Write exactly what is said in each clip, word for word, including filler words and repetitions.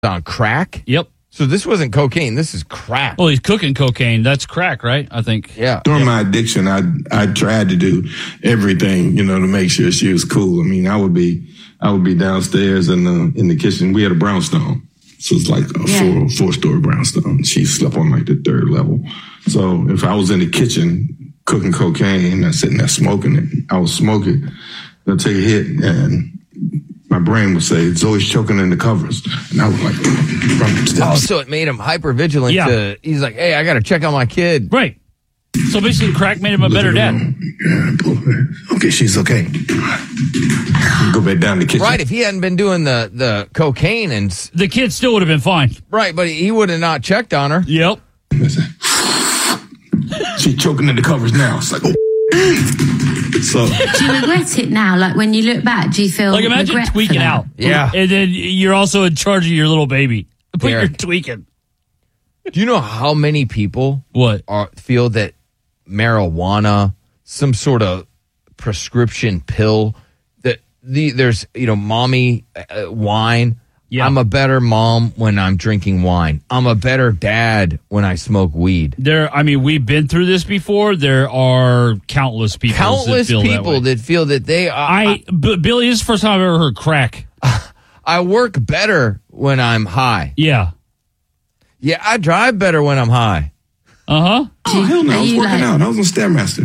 on crack? Yep. So this wasn't cocaine. This is crack. Well, he's cooking cocaine. That's crack, right? I think. Yeah. During yeah. my addiction, I I tried to do everything, you know, to make sure she was cool. I mean, I would be I would be downstairs in the in the kitchen. We had a brownstone, so it's like a yeah. four four story brownstone. She slept on like the third level. So if I was in the kitchen cooking cocaine and sitting there smoking it, I was smoking. I'd take a hit and my brain would say, Zoe's choking in the covers. And I was like, oh, so it made him hyper vigilant. Yeah. To, he's like, hey, I got to check on my kid. Right. So basically, crack made him a better dad. Yeah, okay, she's okay. Go back down to the kitchen. Right. If he hadn't been doing the, the cocaine and. The kid still would have been fine. Right. But he would have not checked on her. Yep. She's choking in the covers now. It's like, oh. So, do you regret it now? Like when you look back, do you feel like imagine regret tweaking for that? out? Yeah. And then you're also in charge of your little baby. But Derek. you're tweaking. Do you know how many people What? are feel that marijuana, some sort of prescription pill, that the there's, you know, mommy uh, wine. Yeah. I'm a better mom when I'm drinking wine. I'm a better dad when I smoke weed. There, I mean, we've been through this before. There are countless people. Countless that feel people that, way. that feel that they are. I, B- Billy, this is the first time I've ever heard crack. I work better when I'm high. Yeah. Yeah, I drive better when I'm high. Uh huh. oh, hell no. I was you working like- out. I was on Stairmaster.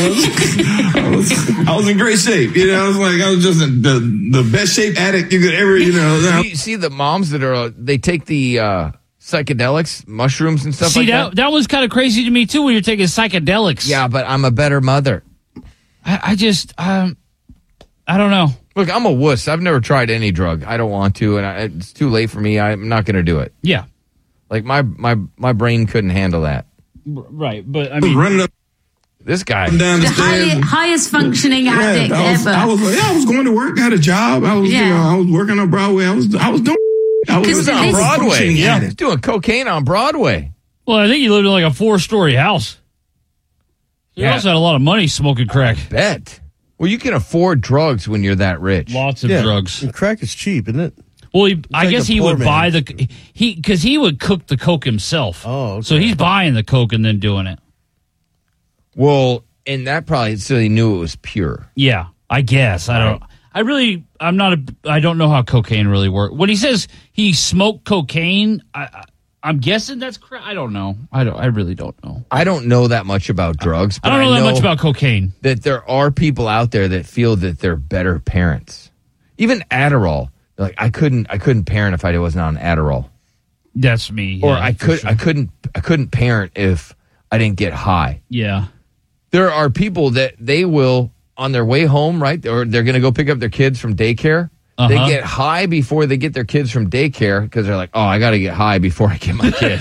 I was, I was in great shape. You know, I was like, I was just in the, the best shape addict you could ever, you know. You see the moms that are, they take the uh, psychedelics, mushrooms and stuff See, like that, that. that was kind of crazy to me, too, when you're taking psychedelics. Yeah, but I'm a better mother. I, I just, um, I don't know. Look, I'm a wuss. I've never tried any drug. I don't want to, and I, it's too late for me. I'm not going to do it. Yeah. Like, my, my, my brain couldn't handle that. Right. But, I I was mean, running up This guy. and down the, The stairs. high, highest functioning Yeah, addict I was, ever. I was like, yeah, I was going to work. I had a job. I was, you Yeah. know, I was working on Broadway. I was, I was doing. I He was on this- Broadway. functioning Yeah, addict. he's doing cocaine on Broadway. well, I think he lived in like a four story house. He Yeah. also had a lot of money smoking crack. Bet. Well, you can afford drugs when you're that rich. Lots of Yeah. drugs. And crack is cheap, isn't it? Well, he, I like guess a he poor would man. buy the he because he would cook the coke himself. Oh, okay. So he's buying the coke and then doing it. Well, and that probably so he knew it was pure. Yeah, I guess. I don't. I really. I'm not. A, I don't know how cocaine really works. When he says he smoked cocaine, I, I, I'm guessing that's correct. I don't know. I don't. I really don't know. I don't know that much about drugs. But I don't know that much about cocaine. that there are people out there that feel that they're better parents. Even Adderall. Like I couldn't, I couldn't parent if I wasn't on Adderall, That's me. or yeah, I for could, sure. I couldn't, I couldn't parent if I didn't get high. Yeah. There are people that they will on their way home, right? Or they're going to go pick up their kids from daycare. Uh-huh. They get high before they get their kids from daycare because they're like, oh, I got to get high before I get my kid.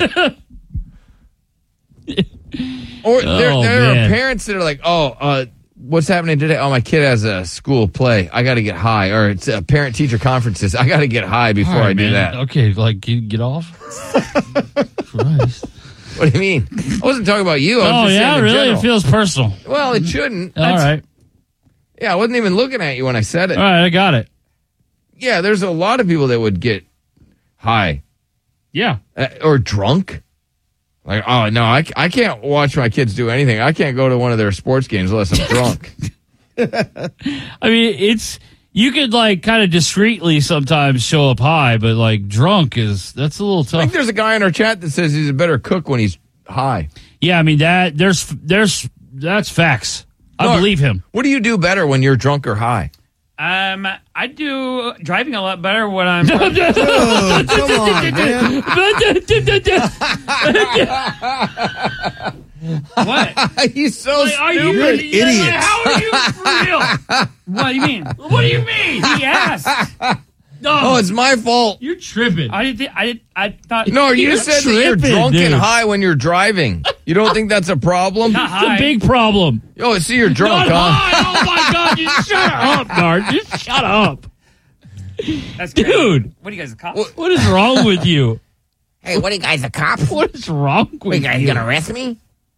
Or there, Oh, there man. are parents that are like, oh, uh, what's happening today? Oh, my kid has a school play. I got to get high. Or it's a parent-teacher conferences. I got to get high before All right, I do man. that. Okay, like get, get off. Christ. What do you mean? I wasn't talking about you. I was Oh just yeah, saying in really? general. It feels personal. Well, it shouldn't. All That's- right. Yeah, I wasn't even looking at you when I said it. All right, I got it. Yeah, there's a lot of people that would get high Yeah. uh, or drunk. Like, oh, no, I, I can't watch my kids do anything. I can't go to one of their sports games unless I'm drunk. I mean, it's you could like kind of discreetly sometimes show up high, but like drunk is that's a little I think tough. there's a guy in our chat that says he's a better cook when he's high. Yeah, I mean that there's there's that's facts. I No, believe him. What do you do better when you're drunk or high? Um, I do driving a lot better when I'm. Oh, come on, man. What? He's so Are you stupid. You're an idiot. How are you for real? What do you mean? What do you mean? He asked. No, Oh, it's my fault. You're tripping. I didn't. Think, I did. I thought. No, you You're said that you're tripping, drunk and dude. high when you're driving. You don't think that's a problem? Not It's a high. big problem. Oh, see, you're drunk, Not huh? high. Oh my god! Just shut up, Nard. Just shut up, That's crazy. dude. What are you guys, a cop? What is wrong with you? Hey, what are you guys, a cop? What is wrong What, with you guys you? gonna arrest me?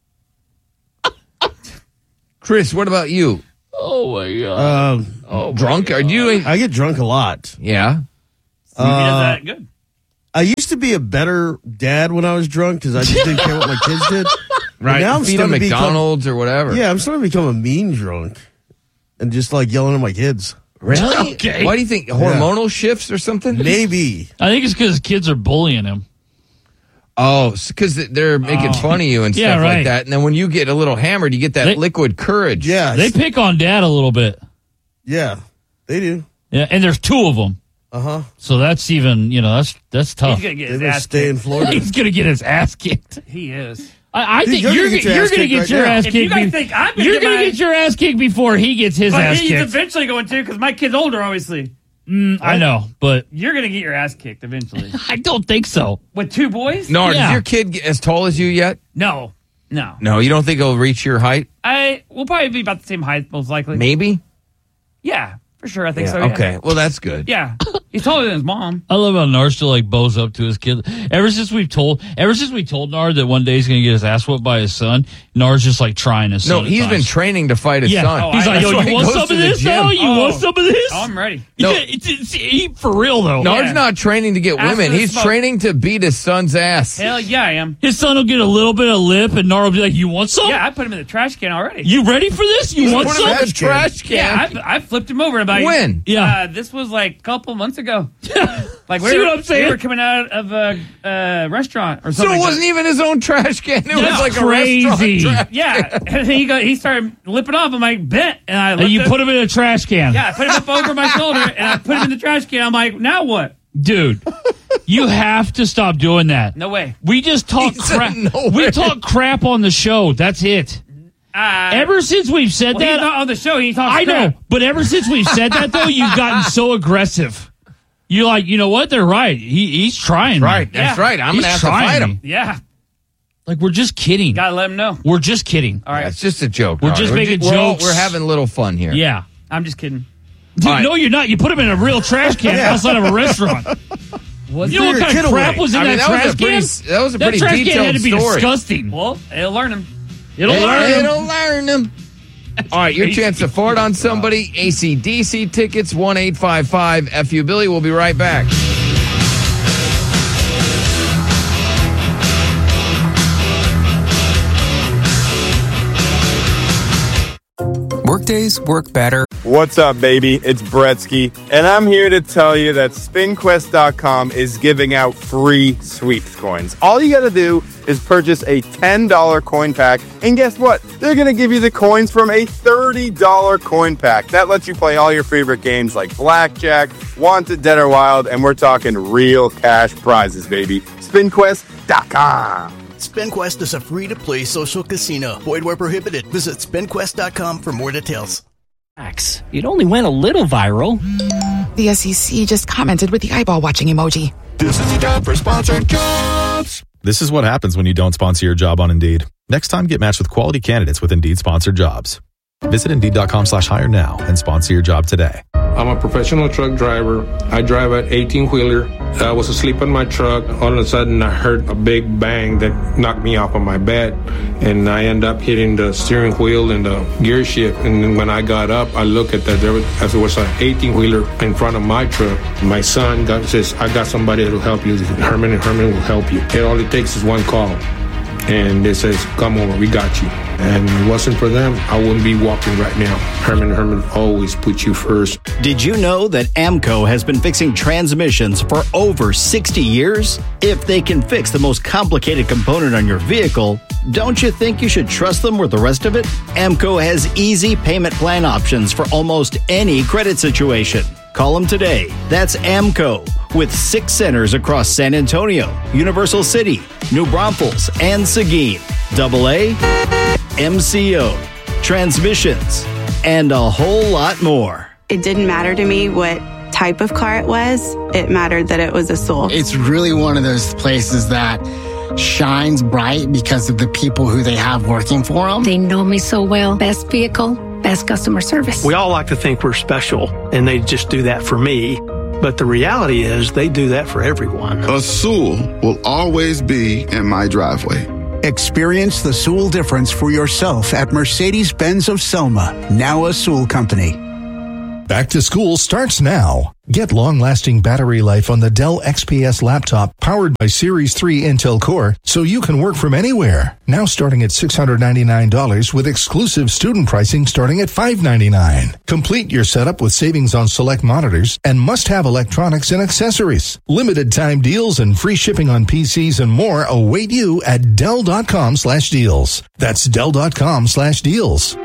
Chris, what about you? Oh my god! Um, Oh, drunk? Are you doing? I get drunk a lot. Yeah. Maybe Uh, does that good. I used to be a better dad when I was drunk because I just didn't care what my kids did. Right. Now I'm Feed them starting to become- McDonald's or whatever. Yeah, I'm starting to become a mean drunk and just like yelling at my kids. Really? Okay. Why do you think hormonal shifts or something? Maybe. I think it's because kids are bullying him. Oh, because they're making Oh. fun of you and Yeah, stuff right. like that. And then when you get a little hammered, you get that They- liquid courage. Yeah. They pick on dad a little bit. Yeah, they do. Yeah, and there's two of them. Uh huh. So that's even, you know, that's that's tough. He's gonna get They his must ass stay in kicked. Florida. He's gonna get his ass kicked. He is. I, I Dude, think you're you're gonna get your you're ass gonna kicked get right your now. ass If you kicked. guys be- think I'm gonna you're get gonna my- get your ass kicked before he gets his But ass he's kicked. eventually going to because my kid's older, obviously. Mm, I know, but You're going to get your ass kicked eventually. I don't think so. With two boys? No, Yeah. is your kid get as tall as you yet? No. No. No, you don't think he'll reach your height? I We'll probably be about the same height, most likely. Maybe. Yeah, for sure. I think Yeah, so. Yeah. okay. Well, that's good. Yeah. He's taller than his mom. I love how Nard still like bows up to his kid. Ever since we've told, ever since we told Nard that one day he's gonna get his ass whooped by his son, Nard's just like trying his son. No, at he's been times. training to fight his Yeah, son. Oh, he's I- like, that's yo, why you he want goes some of to the this? gym. though? You Oh. want some of this? Oh, I'm ready. No. Yeah, it's, it's, he, for real though. Nard's Yeah. not training to get After women. the He's smoke. training to beat his son's ass. Hell yeah, I am. His son will get a little bit of lip, and Nard will be like, "You want some? Yeah, I put him in the trash can already. You ready for this? You want Put him some?" in the trash can. Yeah, I, I flipped him over about When? Yeah. Uh, this was like a couple months ago. Like we See were, what I'm saying? We were coming out of a uh, restaurant or So something. it like wasn't even his own trash can. It That's was like crazy. a restaurant trash. that. Yeah, and he go. He started lipping off. I'm like, bet, and I. And looked you up- put him in a trash can. Yeah, I put him up over my shoulder, and I put him in the trash can. I'm like, now what? Dude, you have to stop doing that. No way. We just talk He said crap. no we way. talk crap on the show. That's it. Uh, Ever since we've said well, he's that, not on the show. He talks. I know. crap. But ever since we've said that, though, you've gotten so aggressive. You're like, you know what? They're right. He, he's trying. Right, man. that's Yeah. right. I'm He's gonna have to trying fight me. him. Yeah, Like, we're just kidding. gotta let him know. We're just kidding. All right, It's just a joke. We're Nard. just making we're all- jokes. we're having a little fun here. Yeah. I'm just kidding. Dude, All right. no, you're not. You put him in a real trash can outside of a restaurant. Was You know what your kind kid of crap away. was in I mean, that, that was trash a pretty- can? that was a That pretty trash can detailed had to be story. disgusting. Well, it'll learn him. It'll It'll, learn him. it'll learn him. All right, your chance to fart on somebody. A C D C tickets, one eight five five F U Billy. We'll be right back. Workdays work better. What's up, baby? It's Bretsky, and I'm here to tell you that spin quest dot com is giving out free sweeps coins. All you gotta do is purchase a ten dollar coin pack, and guess what? They're gonna give you the coins from a thirty dollar coin pack. That lets you play all your favorite games like Blackjack, Wanted, Dead or Wild, and we're talking real cash prizes, baby. spin quest dot com. SpinQuest is a free-to-play social casino. Void where prohibited. Visit spin quest dot com for more details. It only went a little viral. The S E C just commented with the eyeball watching emoji. This is the time for sponsored jobs. This is what happens when you don't sponsor your job on Indeed. Next time, get matched with quality candidates with Indeed sponsored jobs. Visit Indeed.com slash hire now and sponsor your job today. I'm a professional truck driver. I drive an eighteen-wheeler. I was asleep in my truck. All of a sudden, I heard a big bang that knocked me off of my bed, and I end up hitting the steering wheel and the gear shift. And then when I got up, I looked at that. There was, as there was an eighteen-wheeler in front of my truck. My son got, says, I got somebody that will help you. Herman and Herman will help you. And all it takes is one call. And it says, come over, we got you. And if it wasn't for them, I wouldn't be walking right now. Herman and Herman always put you first. Did you know that AMCO has been fixing transmissions for over sixty years? If they can fix the most complicated component on your vehicle, don't you think you should trust them with the rest of it? AMCO has easy payment plan options for almost any credit situation. Call them today. That's AMCO, with six centers across San Antonio, Universal City, New Braunfels, and Seguin. Double A, M C O, transmissions, and a whole lot more. It didn't matter to me what type of car it was. It mattered that it was a Soul. It's really one of those places that shines bright because of the people who they have working for them. They know me so well. Best vehicle, best customer service. We all like to think we're special, and they just do that for me. But the reality is they do that for everyone. A Soul will always be in my driveway. Experience the Soul difference for yourself at Mercedes-Benz of Selma, now a Soul company. Back to school starts now. Get long-lasting battery life on the Dell X P S laptop powered by Series three Intel Core so you can work from anywhere. Now starting at six hundred ninety-nine dollars with exclusive student pricing starting at five hundred ninety-nine dollars. Complete your setup with savings on select monitors and must-have electronics and accessories. Limited time deals and free shipping on P Cs and more await you at Dell.com slash deals. That's Dell.com slash deals.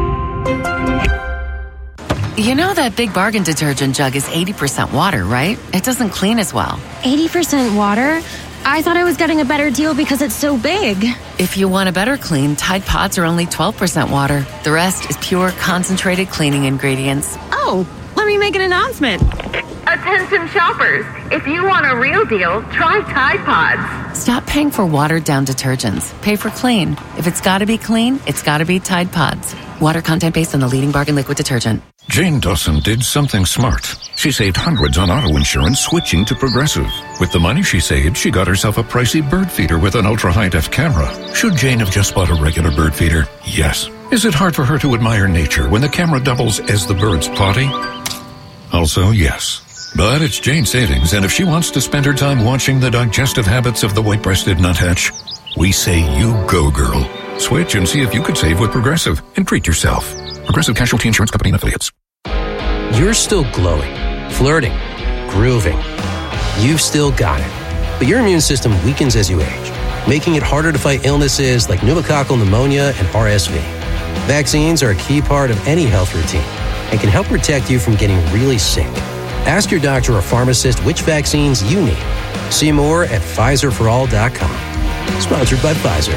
You know that Big Bargain detergent jug is eighty percent water, right? It doesn't clean as well. eighty percent water? I thought I was getting a better deal because it's so big. If you want a better clean, Tide Pods are only twelve percent water. The rest is pure, concentrated cleaning ingredients. Oh, let me make an announcement. Attention shoppers, if you want a real deal, try Tide Pods. Stop paying for watered-down detergents. Pay for clean. If it's gotta be clean, it's gotta be Tide Pods. Water content based on the leading bargain liquid detergent. Jane Dawson did something smart. She saved hundreds on auto insurance switching to Progressive. With the money she saved, she got herself a pricey bird feeder with an ultra-high-def camera. Should Jane have just bought a regular bird feeder? Yes. Is it hard for her to admire nature when the camera doubles as the bird's potty? Also, yes. But it's Jane's savings, and if she wants to spend her time watching the digestive habits of the white-breasted nuthatch, we say you go, girl. Switch and see if you could save with Progressive and treat yourself. Progressive Casualty Insurance Company and Affiliates. You're still glowing, flirting, grooving. You've still got it. But your immune system weakens as you age, making it harder to fight illnesses like pneumococcal pneumonia and R S V. Vaccines are a key part of any health routine and can help protect you from getting really sick. Ask your doctor or pharmacist which vaccines you need. See more at Pfizer for all dot com. Sponsored by Pfizer.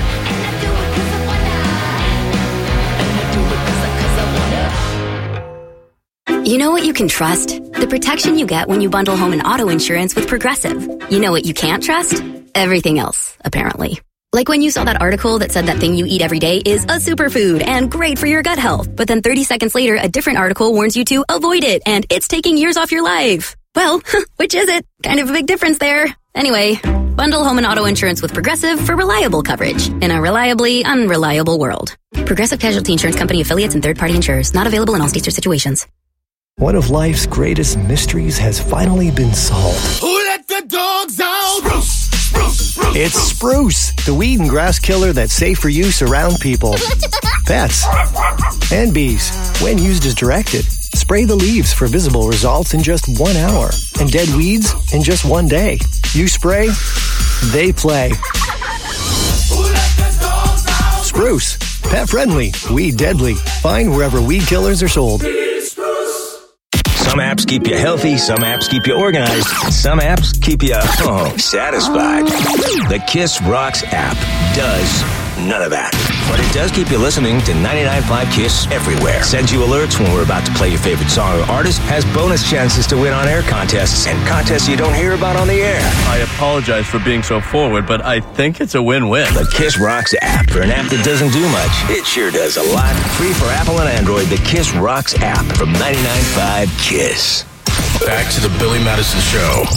You know what you can trust? The protection you get when you bundle home and auto insurance with Progressive. You know what you can't trust? Everything else, apparently. Like when you saw that article that said that thing you eat every day is a superfood and great for your gut health. But then thirty seconds later, a different article warns you to avoid it and it's taking years off your life. Well, which is it? Kind of a big difference there. Anyway, bundle home and auto insurance with Progressive for reliable coverage in a reliably unreliable world. Progressive Casualty Insurance Company affiliates and third-party insurers. Not available in all states or situations. One of life's greatest mysteries has finally been solved. Who let the dogs out? Spruce, spruce, spruce. It's Spruce, the weed and grass killer that's safe for use around people, pets, and bees. When used as directed, spray the leaves for visible results in just one hour and dead weeds in just one day. You spray, they play. Who let the dogs out? Spruce, pet friendly, weed deadly. Find wherever weed killers are sold. Some apps keep you healthy, some apps keep you organized, some apps keep you, oh, satisfied. The Kiss Rocks app does none of that. But it does keep you listening to ninety-nine point five Kiss everywhere. Sends you alerts when we're about to play your favorite song or artist, has bonus chances to win on air contests, and contests you don't hear about on the air. I apologize for being so forward, but I think it's a win-win. The Kiss Rocks app. For an app that doesn't do much, it sure does a lot. Free for Apple and Android, the Kiss Rocks app from ninety-nine point five Kiss. Back to the Billy Madison Show.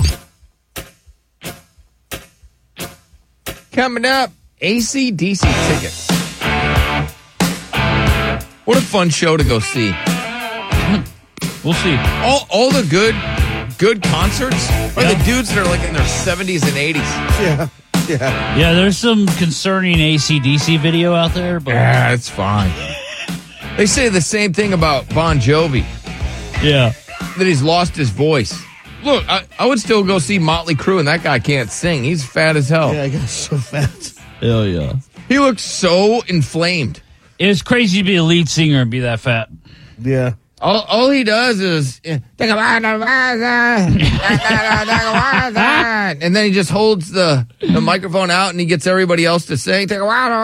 Coming up, A C D C tickets. What a fun show to go see. We'll see. All all the good good concerts are yeah. the dudes that are like in their seventies and eighties. Yeah. Yeah. Yeah, there's some concerning A C D C video out there, but yeah, it's fine. They say the same thing about Bon Jovi. Yeah. That he's lost his voice. Look, I, I would still go see Motley Crue, and that guy can't sing. He's fat as hell. Yeah, that guy's so fat. Hell yeah. He looks so inflamed. It's crazy to be a lead singer and be that fat. Yeah. All, all he does is, and then he just holds the, the microphone out and he gets everybody else to sing. Yep.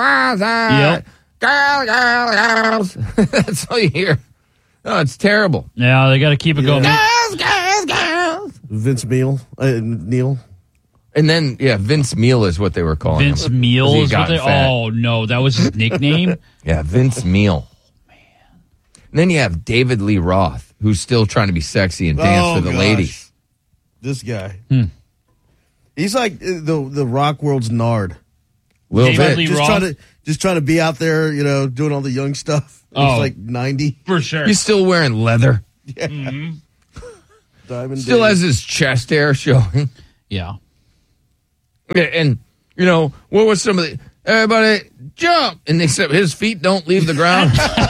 Girl, girl, girls. That's all you hear. Oh, it's terrible. Yeah, they got to keep it going. Girls, girls, girls. Vince Neil. Uh, Neil. And then, yeah, Vince Meal is what they were calling Vince him. Meal is what they, oh, no, that was his nickname? Yeah, Vince Meal. Oh, man. And then you have David Lee Roth, who's still trying to be sexy and dance oh, for the gosh. ladies. This guy. Hmm. He's like the the rock world's Nard. Little David bit. Lee Just Roth? trying to just trying to be out there, you know, doing all the young stuff. He's Oh. like ninety. For sure. He's still wearing leather. Yeah. Mm-hmm. Diamond Still Dave. has his chest hair showing. Yeah. Yeah, and, you know, what was some of the... Everybody, jump! And except his feet don't leave the ground.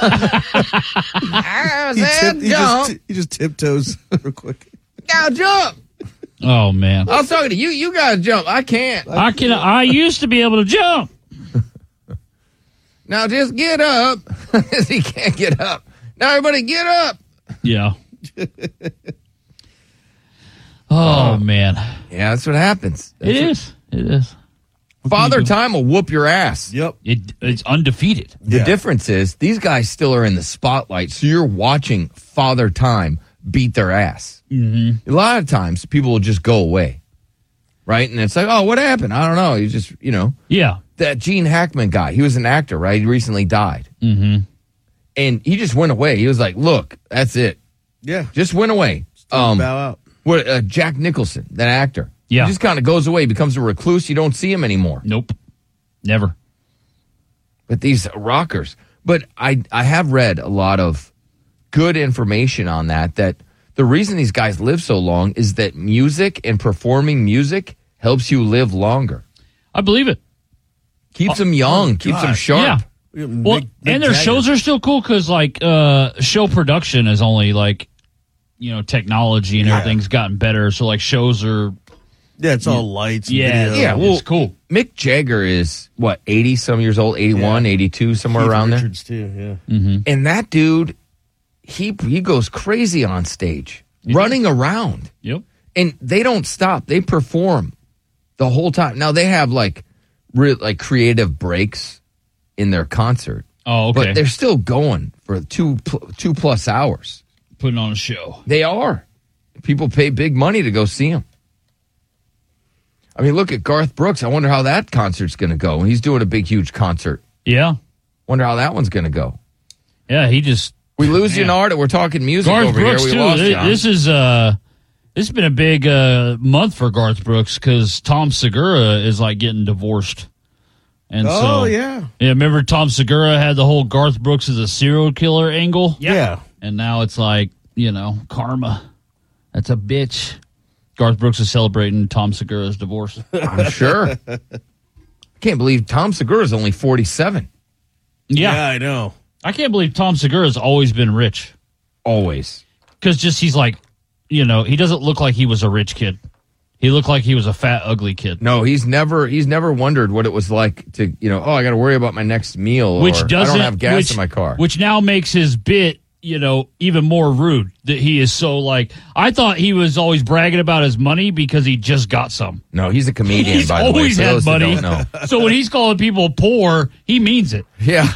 I he, said tip, he, jump. just, he just tiptoes real quick. Now jump! Oh, man. I was talking to you. You got to jump. I can't. I can. I used to be able to jump. Now just get up. He can't get up. Now everybody get up. Yeah. Oh, man. Yeah, that's what happens. That's It what, is. It is. Father Time will whoop your ass. Yep. It, it's undefeated. The Yeah. difference is these guys still are in the spotlight, so you're watching Father Time beat their ass. Mm-hmm. A lot of times people will just go away, right? And it's like, oh, what happened? I don't know. You just, you know. Yeah. That Gene Hackman guy, he was an actor, right? He recently died. Mm-hmm. And he just went away. He was like, look, that's it. Yeah. Just went away. Um, bow out. What, uh, Jack Nicholson, that actor. Yeah. He just kind of goes away, becomes a recluse. You don't see him anymore. Nope. Never. But these rockers. But I, I have read a lot of good information on that, that the reason these guys live so long is that music and performing music helps you live longer. I believe it. Keeps them young, oh, keeps them God. sharp. Yeah. Well, and their shows are still cool because, like, uh, show production is only, like, you know, technology and Yeah. everything's gotten better. So, like, shows are... Yeah, it's all lights and Yeah, video. Yeah, well, it's cool. Mick Jagger is, what, eighty-some years old, eighty-one, Yeah. eighty-two, somewhere Keith around Richards too, yeah. Mm-hmm. there. And that dude, he he goes crazy on stage, running around. Yep. And they don't stop. They perform the whole time. Now, they have, like, re- like creative breaks in their concert. Oh, okay. But they're still going for two pl- two plus hours. Putting on a show. They are. People pay big money to go see them. I mean, look at Garth Brooks. I wonder how that concert's going to go. He's doing a big, huge concert. Yeah. Wonder how that one's going to go. Yeah, he just... We lose Man. you, Nard. We're talking music Garth over Brooks, here. We too. lost This, you. this is... uh This has been a big uh, month for Garth Brooks because Tom Segura is, like, getting divorced. And Oh, so, yeah. Yeah, remember Tom Segura had the whole Garth Brooks is a serial killer angle? Yeah. And now it's like, you know, karma. That's a bitch. Garth Brooks is celebrating Tom Segura's divorce. I'm sure. Can't believe Tom Segura's only forty-seven. Yeah. Yeah, I know. I can't believe Tom Segura's always been rich. Always. Because just he's like, you know, he doesn't look like he was a rich kid. He looked like he was a fat, ugly kid. No, he's never he's never wondered what it was like to, you know, oh, I got to worry about my next meal. Which or doesn't, I don't have gas which, in my car. Which now makes his bit, you know, even more rude. That he is so like, I thought he was always bragging about his money because he just got some. No, he's a comedian, He's by the way. always for had those that money. don't know. So when he's calling people poor, he means it. Yeah.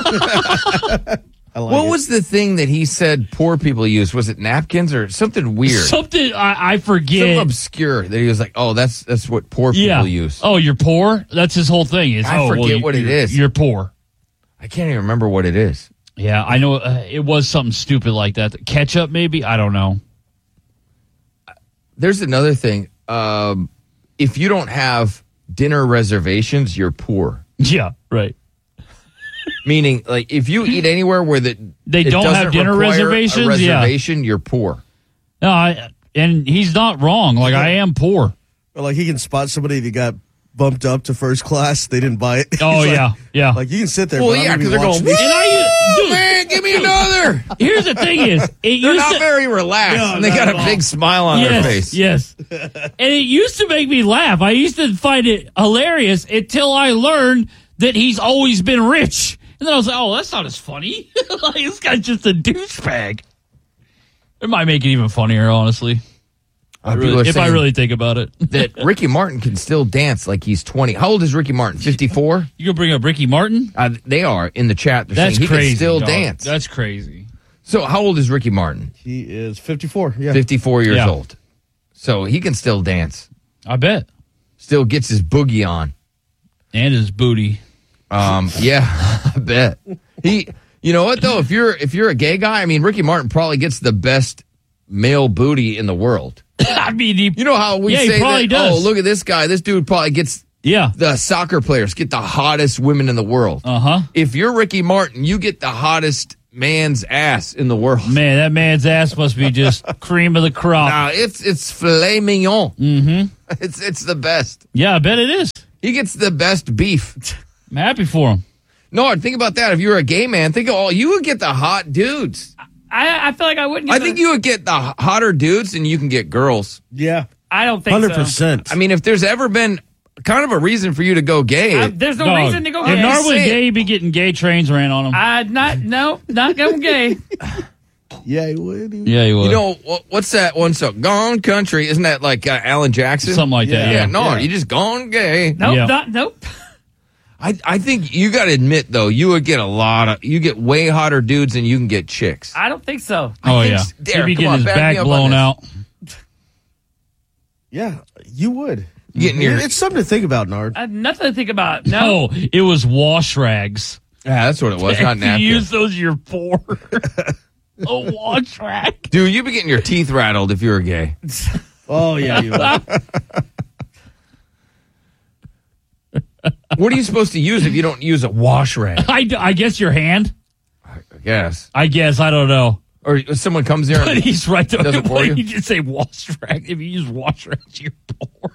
I like What it. was the thing that he said poor people use? Was it napkins or something weird? Something I, I forget. Something obscure that he was like, oh, that's that's what poor people yeah. use. Oh, you're poor? That's his whole thing. Is, I oh, forget well, you- what it you're- is. You're poor. I can't even remember what it is. Yeah, I know uh, it was something stupid like that. Ketchup, maybe? I don't know. There's another thing. Um, if you don't have dinner reservations, you're poor. Yeah, right. Meaning, like, if you eat anywhere where the, They it don't doesn't have dinner require reservations? a Yeah. reservation, you're poor. No, I, and he's not wrong. Like, I am poor. Or like he can spot somebody if you got bumped up to first class, they didn't buy it. Oh, He's like- yeah, yeah. Like you can sit there. Well, but I'm yeah, gonna be 'cause they're watching going, these- And I, dude, Man, give me another. here's the thing is, it They're used not to, very relaxed, No, and they not got at a all. big smile on yes, their face. yes. And it used to make me laugh. I used to find it hilarious until I learned that he's always been rich. And then I was like, oh, that's not as funny. Like, this guy's just a douchebag. It might make it even funnier, honestly. Uh, I people really- are if I saying really think about it. that Ricky Martin can still dance like he's twenty. How old is Ricky Martin? fifty-four? You gonna bring up Ricky Martin? Uh, they are in the chat. They're That's saying he crazy. can still dog. dance. That's crazy. So how old is Ricky Martin? He is fifty-four. Yeah. fifty-four years Yeah. old. So he can still dance. I bet. Still gets his boogie on. And his booty. Um, yeah, I bet. He, you know what though? If you're if you're a gay guy, I mean, Ricky Martin probably gets the best male booty in the world. I mean, he, You know how we Yeah, he say probably that? does. Oh, look at this guy. This dude probably gets yeah. the soccer players get the hottest women in the world. Uh huh. If you're Ricky Martin, you get the hottest man's ass in the world. Man, that man's ass must be just cream of the crop. Nah, it's it's filet mignon. Mm-hmm. It's it's the best. Yeah, I bet it is. He gets the best beef. I'm happy for him. No, think about that. If you were a gay man, think of all you would get the hot dudes. I, I feel like I wouldn't get I the, think you would get the hotter dudes than you can get girls. Yeah. I don't think one hundred so. percent. I mean, if there's ever been kind of a reason for you to go gay. I, there's no Dog. reason to go If gay. Nar was Say it. gay, he'd be getting gay trains ran on him. I not no not going gay. Yeah, he would. He would. Yeah, he would. You know, wh- what's that one song? Gone Country. Isn't that like uh, Alan Jackson? Something like that. Yeah, Yeah. no, Yeah. you just gone gay. Nope, Yeah. not nope. I, I think you got to admit, though, you would get a lot of, you get way hotter dudes than you can get chicks. I don't think so. Oh, think yeah. s- He'd Derek, be come getting on, his back me back up on blown this. out. Yeah, you would. Getting your, It's something to think about, Nard. I have nothing to think about. No. No, it was wash rags. yeah, that's what it was, not If you napkins. use those, you're poor. A wash rag. Dude, you'd be getting your teeth rattled if you were gay. Oh, yeah, you would. What are you supposed to use if you don't use a wash rag? I, I guess your hand. I guess. I guess. I don't know. Or someone comes there But and he's right. Though. does it for Why you? you just say wash rag. If you use wash rags, you're poor.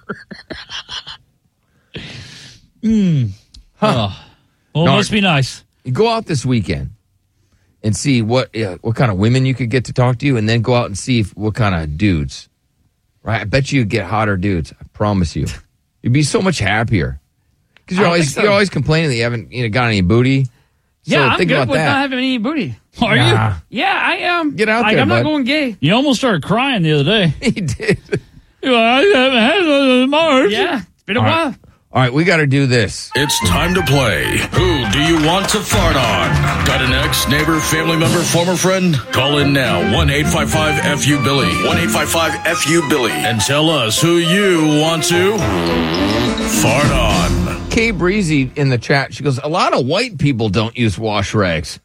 Hmm. Huh. Oh. Well, it No, must be nice. You go out this weekend and see what uh, what kind of women you could get to talk to you, and then go out and see if, what kind of dudes. Right? I bet you get hotter dudes. I promise you. You'd be so much happier. Because you're I don't always think so. you're always complaining that you haven't you know got any booty. Yeah, so I'm think good about with that. not having any booty. Are Nah. Yeah, I am. Get out like, there, I'm bud. not going gay. you? You almost started crying the other day. He did. You're like, I haven't had one of Mars. Yeah, it's been a All while. right. All right, we got to do this. It's time to play. Who do you want to fart on? Got an ex, neighbor, family member, former friend? Call in now. one eight five five F U Billy. one eight five five F U Billy. And tell us who you want to fart on. Kay Breezy in the chat, she goes, a lot of white people don't use wash rags.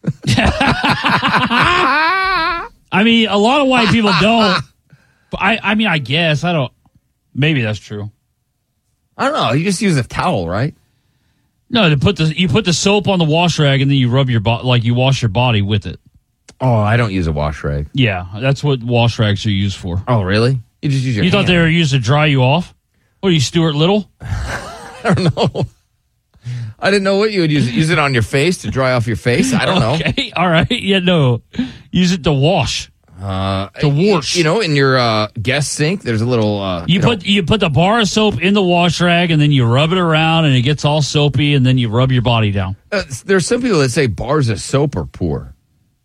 I mean, a lot of white people don't. But I, I mean, I guess I don't. Maybe that's true. I don't know. You just use a towel, right? No, to put the you put the soap on the wash rag and then you rub your body like you wash your body with it. Oh, I don't use a wash rag. Yeah, that's what wash rags are used for. Oh, really? You just use your You thought hand. they were used to dry you off? What are you, Stuart Little? I don't know. I didn't know what you would use. Use it on your face to dry off your face? I don't know. Okay, all right. Yeah, no. Use it to wash. Uh, To wash. You know, in your uh, guest sink, there's a little. Uh, You know- put you put the bar of soap in the wash rag and then you rub it around and it gets all soapy and then you rub your body down. Uh, there's some people that say bars of soap are poor.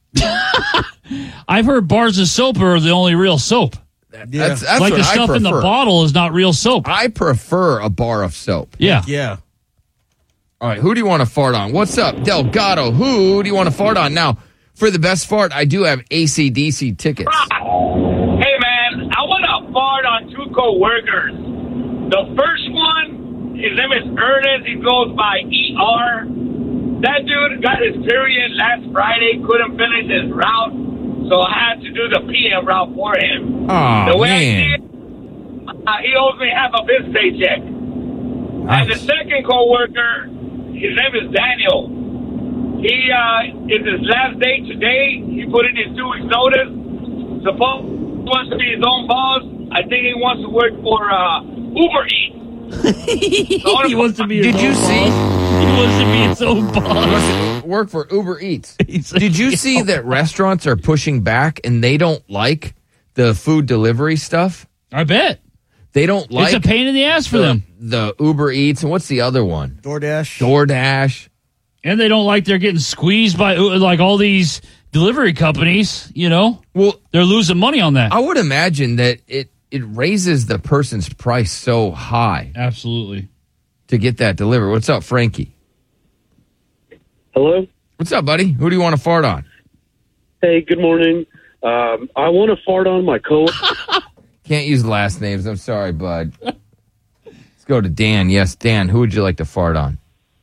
I've heard bars of soap are the only real soap. That's, that's like what the I stuff in the prefer. bottle is not real soap. I prefer a bar of soap. Yeah. Yeah. All right, who do you want to fart on? What's up, Delgado? Who do you want to fart on? Now, for the best fart, I do have A C D C tickets. Hey, man, I want to fart on two co-workers. The first one, his name is Ernest. He goes by E R. That dude got his period last Friday, couldn't finish his route, so I had to do the P M route for him. Oh, the way man. I see it, uh, he owes me half of his paycheck. And the second co-worker, his name is Daniel. He, uh, it's his last day today. He put in his two weeks notice. Suppose he wants to be his own boss. I think he wants to work for, uh, Uber Eats. He wants to be his Did own you boss. see? He wants to be his own boss. Work for Uber Eats. Did you see that restaurants are pushing back and they don't like the food delivery stuff? I bet. They don't like It's a pain in the ass for the, them. The Uber Eats, and what's the other one? DoorDash. DoorDash. And they don't like they're getting squeezed by like all these delivery companies, you know? Well, they're losing money on that. I would imagine that it, it raises the person's price so high. Absolutely. To get that delivered. What's up, Frankie? Hello? What's up, buddy? Who do you want to fart on? Hey, good morning. Um, I want to fart on my co. Can't use last names. I'm sorry, bud. Let's go to Dan. Yes, Dan, who would you like to fart on?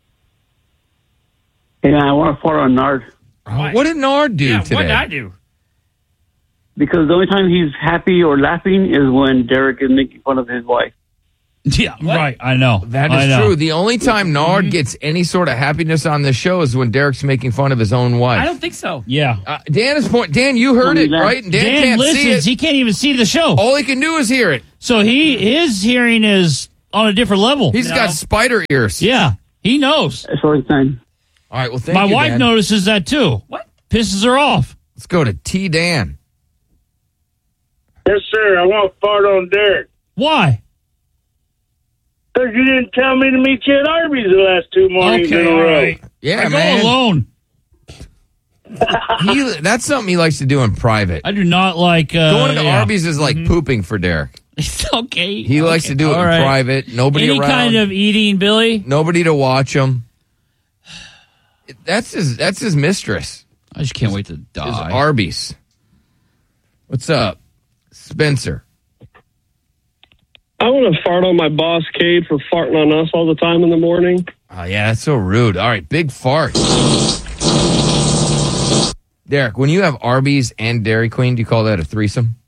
Yeah, I want to fart on Nard. Oh, what did Nard do yeah, today? what did I do? Because the only time he's happy or laughing is when Derek is making fun of his wife. Yeah, right. I know. That I is know. true. The only time Nard gets any sort of happiness on this show is when Derek's making fun of his own wife. I don't think so. Yeah. Uh, Dan is point. Dan, you heard it, right? Dan, Dan can't listens. see it. He can't even see the show. All he can do is hear it. So he his hearing is on a different level. He's got spider ears. Yeah, he knows. That's what I'm saying. All right. Well, thank My you, wife Dan. notices that too. What? Pisses her off. Let's go to T. Dan. Yes, sir. I want to fart on Derek. Why? Because you didn't tell me to meet you at Arby's the last two mornings Okay, in a all row. right. Yeah, I man. go alone. He, that's something he likes to do in private. I do not like uh, Going to yeah. Arby's is like pooping for Derek. It's okay. He okay. likes to do it All in right. private. Nobody Any around. kind of eating, Billy. Nobody to watch him. That's his. That's his mistress. I just can't wait to His die. Arby's. What's up, Spencer? I want to fart on my boss, Cade, for farting on us all the time in the morning. Oh yeah, that's so rude. All right, big fart. Derek, when you have Arby's and Dairy Queen, do you call that a threesome?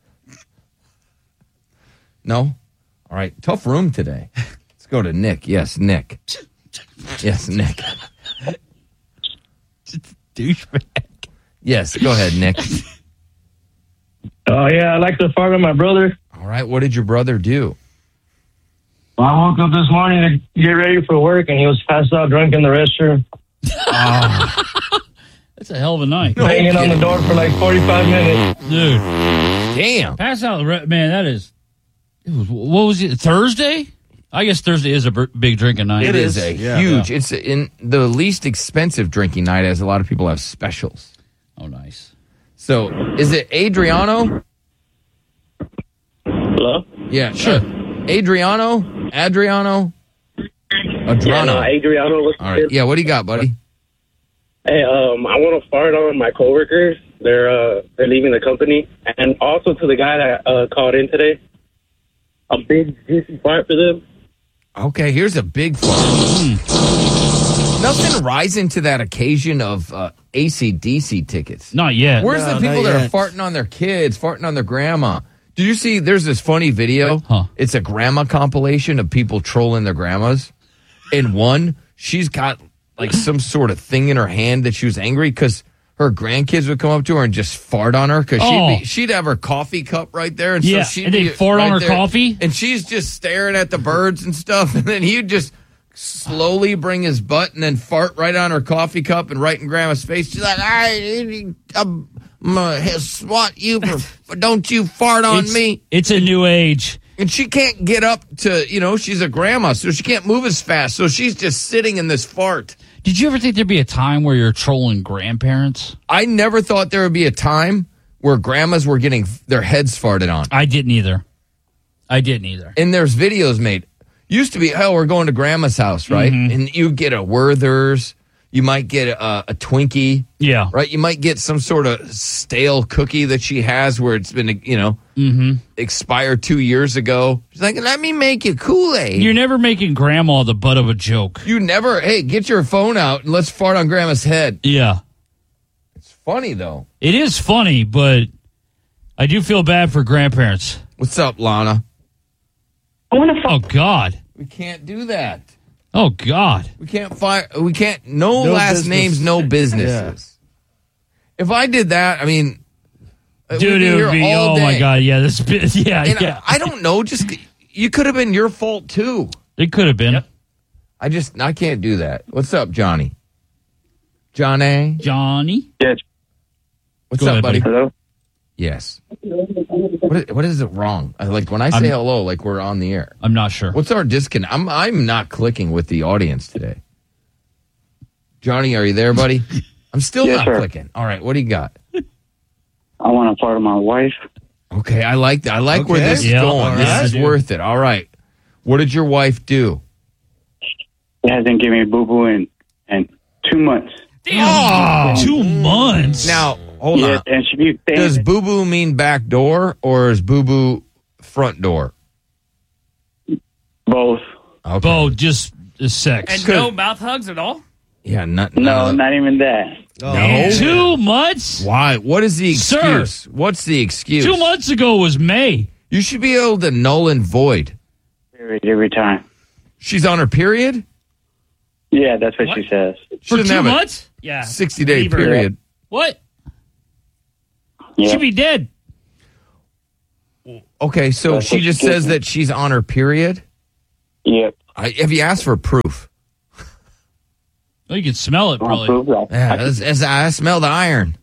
No? All right, tough room today. Let's go to Nick. Yes, Nick. Yes, Nick. Douchebag. Yes, go ahead, Nick. Oh, yeah, I like to fart on my brother. All right, what did your brother do? Well, I woke up this morning to get ready for work, and he was passed out drunk in the restroom. That's a hell of a night. No hanging on the kidding. door for like forty-five minutes. Dude. Damn. Pass out. Man, that is. It was, what was it? Thursday? I guess Thursday is a b- big drinking night. It is a Yeah. huge. It's in the least expensive drinking night, as a lot of people have specials. Oh, nice. So, is it Adriano? Hello? Yeah, sure. Adriano? Adriano? Adriano. Yeah, no, Adriano. What's All right. Yeah, what do you got, buddy? Hey, um, I want to fart on my coworkers. They're uh, they're leaving the company, and also to the guy that uh, called in today. A big juicy fart for them. Okay, here's a big fart. Mm. Nothing rising to that occasion of uh, A C D C tickets. Not yet. Where's No, the people not that yet. are farting on their kids, farting on their grandma? Did you see there's this funny video? Huh. It's a grandma compilation of people trolling their grandmas. And one, she's got like some sort of thing in her hand that she was angry because her grandkids would come up to her and just fart on her because Oh. she'd, be, she'd have her coffee cup right there. And Yeah, so she'd and they be fart on right her there, coffee? And she's just staring at the birds and stuff. And then he'd just slowly bring his butt and then fart right on her coffee cup and right in grandma's face. She's like, I, I'm going to swat you for, don't you fart on it's, me. It's a new age. And she can't get up to, you know, she's a grandma, so she can't move as fast. So she's just sitting in this fart. Did you ever think there'd be a time where you're trolling grandparents? I never thought there would be a time where grandmas were getting their heads farted on. I didn't either. I didn't either. And there's videos made. Used to be, hell, we're going to grandma's house, right? Mm-hmm. And you get a Werther's. You might get a, a Twinkie. Yeah. Right? You might get some sort of stale cookie that she has where it's been, you know, Mm-hmm. expired two years ago. She's like, let me make you Kool-Aid. You're never making grandma the butt of a joke. You never, hey, get your phone out and let's fart on grandma's head. Yeah. It's funny, though. It is funny, but I do feel bad for grandparents. What's up, Lana? I want to Oh, God. We can't do that. Oh, God. We can't fire, we can't, no, No last business. names, no businesses. If I did that, I mean, we'd Dude, be it here would be, all oh, my day. God. Yeah, this bit, yeah, And yeah. I, I don't know, just, you could have been your fault, too. It could have been. I just, I can't do that. What's up, Johnny? Johnny? Johnny? Yes. What's Go up, ahead, buddy? buddy. Hello? Yes. What is, what is it wrong? I- Like when I say I'm- hello, like we're on the air. I'm not sure. What's our disconnect? I'm I'm not clicking with the audience today. Johnny, are you there, buddy? I'm still Yes, not sir. clicking. All right, what do you got? I want to fart on my wife. Okay, I like that. I like where Okay. this is Yeah, going. all This right. is worth it. All right. What did your wife do? She hasn't given me boo boo in, in two months. Damn. Two months. Now, hold Yes, on. and she be saying Does boo boo mean back door or is boo boo front door? both. Okay. Bo, just uh, sex. And no mouth hugs at all? Yeah, not, No, no. not even that. No. Two months? Why? What is the Sir. excuse? What's the excuse? Two months ago was May. You should be able to null and void. There every every time. She's on her period? Yeah, that's what, what? she says. She For doesn't two have months? A yeah. sixty-day period. What? Yeah. She'd be dead. Okay, so That's she just she says that she's on her period? Yep. I, have you asked for proof? Well, you can smell it, probably. Proof that. Yeah, as, as I smell the iron.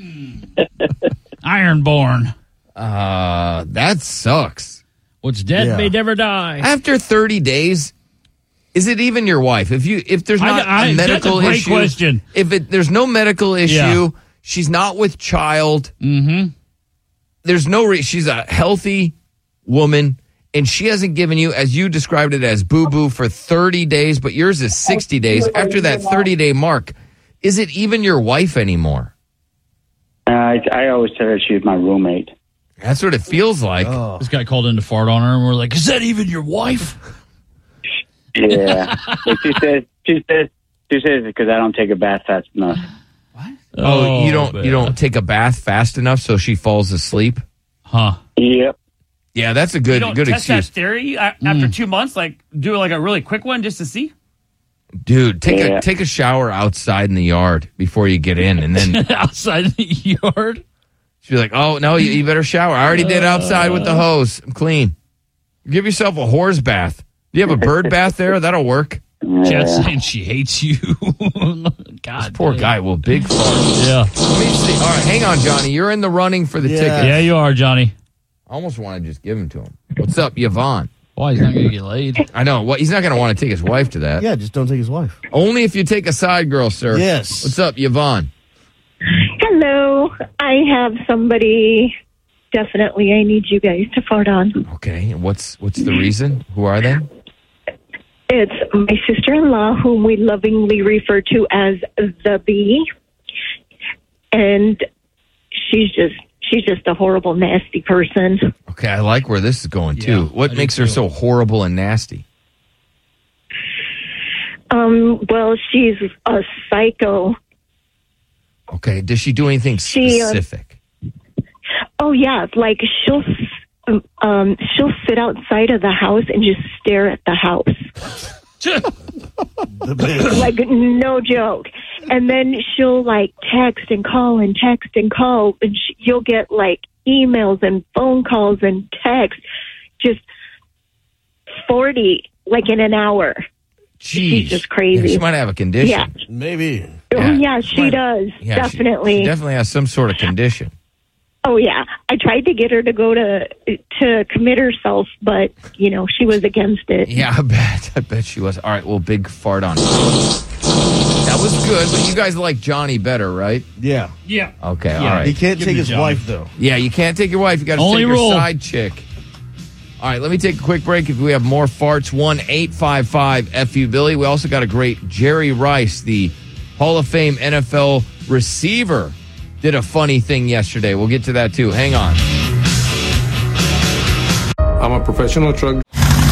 Ironborn. Uh, that sucks. What's dead Yeah. may never die. After thirty days, is it even your wife? If you if there's I- not I- a that's a medical great issue, question. if it there's no medical issue, Yeah. she's not with child. Mm-hmm. There's no re- she's a healthy woman, and she hasn't given you, as you described it, as boo boo for thirty days, but yours is sixty days. After that thirty day mark, is it even your wife anymore? Uh, I, I always tell her she's my roommate. That's what it feels like. Oh. This guy called in to fart on her, and we're like, is that even your wife? Yeah. But she says she says she says because I don't take a bath fast enough. Oh, you don't man. you don't take a bath fast enough so she falls asleep? Huh. Yep. Yeah, that's a You good don't good test excuse. that theory a- after two months. Like do like a really quick one just to see. Dude, take Yeah. a take a shower outside in the yard before you get in, and then Outside the yard? she's like, "Oh no, you, you better shower. I already did outside with the hose. I'm clean. Give yourself a horse bath. Do you have a bird bath there? That'll work." Jet's Yeah. saying she hates you. God, Poor dang. guy. Well, big fart. Yeah. Let me see. All right, hang on, Johnny. You're in the running for the Yeah. ticket. Yeah, you are, Johnny. I almost want to just give him to him. What's up, Yvonne? Why, he's not going to get laid? I know. What? He's not going to want to take his wife to that. Yeah, just don't take his wife. Only if you take a side girl, sir. Yes. What's up, Yvonne? Hello. I have somebody definitely I need you guys to fart on. Okay. And what's what's the reason? Who are they? It's my sister-in-law, whom we lovingly refer to as the Bee. And she's just she's just a horrible, nasty person. Okay, I like where this is going too. Yeah, What I makes do her too. so horrible and nasty? Um, well, she's a psycho. Okay, does she do anything She, uh, specific? Oh yeah, like she'll um she'll sit outside of the house and just stare at the house. Like no joke. And then she'll like text and call and text and call, and she, you'll get like emails and phone calls and texts, just forty like in an hour. Jeez. She's just crazy. Yeah, she might have a condition. Yeah. Maybe. Oh yeah, she might- does Yeah, she- definitely. She, definitely has some sort of condition. Oh yeah, I tried to get her to go to to commit herself, but you know she was against it. Yeah, I bet. I bet she was. All right, well, big fart on. That was good, but you guys like Johnny better, right? Yeah. Yeah. Okay, Yeah. all right. He can't Give take me his Johnny. wife, though. Yeah, you can't take your wife. You got to Only take your rule. side chick. All right, let me take a quick break. If we have more farts, one eight five five F U Billy. We also got a great Jerry Rice, the Hall of Fame N F L receiver, did a funny thing yesterday. We'll get to that too. Hang on. I'm a professional truck.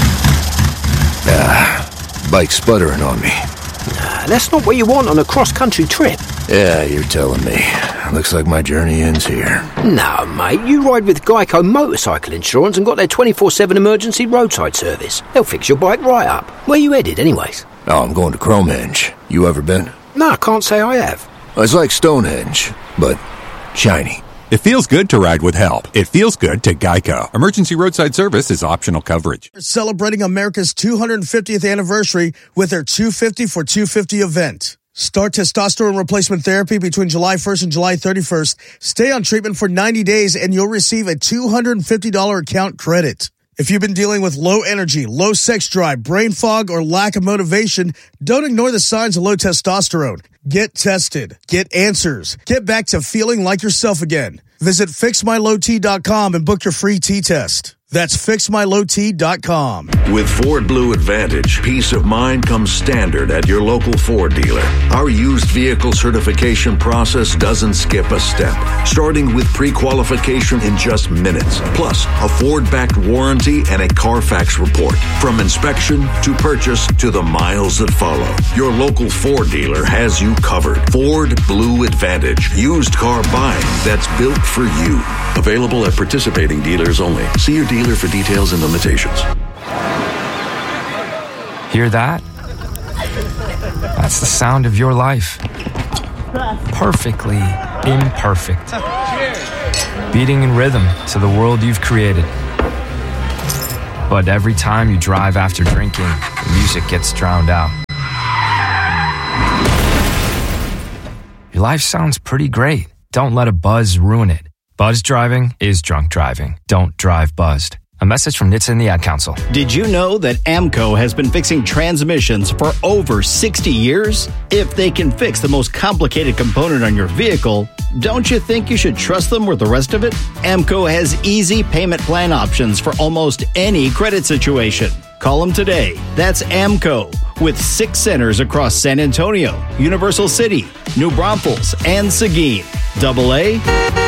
Ah, bike sputtering on me. That's not what you want on a cross-country trip. Yeah, you're telling me. Looks like my journey ends here. No, mate, you ride with Geico Motorcycle Insurance and got their twenty-four seven emergency roadside service. They'll fix your bike right up. Where you headed, anyways? Oh, I'm going to Cromehenge. You ever been? No, I can't say I have. It's like Stonehenge, but shiny. It feels good to ride with help. It feels good to Geico. Emergency roadside service is optional coverage. Celebrating America's two hundred fiftieth anniversary with their two fifty for two fifty event. Start testosterone replacement therapy between July first and July thirty-first. Stay on treatment for ninety days and you'll receive a two hundred fifty dollars account credit. If you've been dealing with low energy, low sex drive, brain fog, or lack of motivation, don't ignore the signs of low testosterone. Get tested. Get answers. Get back to feeling like yourself again. Visit fix my low t dot com and book your free T-test. That's fix my low t dot com. With Ford Blue Advantage, peace of mind comes standard at your local Ford dealer. Our used vehicle certification process doesn't skip a step, starting with pre-qualification in just minutes, plus a Ford-backed warranty and a Carfax report. From inspection to purchase to the miles that follow, your local Ford dealer has you covered. Ford Blue Advantage, used car buying that's built for you. Available at participating dealers only. See your dealer for details and limitations. Hear that? That's the sound of your life. Perfectly imperfect. Beating in rhythm to the world you've created. But every time you drive after drinking, the music gets drowned out. Your life sounds pretty great. Don't let a buzz ruin it. Buzz driving is drunk driving. Don't drive buzzed. A message from N H T S A and the Ad Council. Did you know that AMCO has been fixing transmissions for over sixty years? If they can fix the most complicated component on your vehicle, don't you think you should trust them with the rest of it? AMCO has easy payment plan options for almost any credit situation. Call them today. That's AMCO, with six centers across San Antonio, Universal City, New Braunfels, and Seguin. Double A,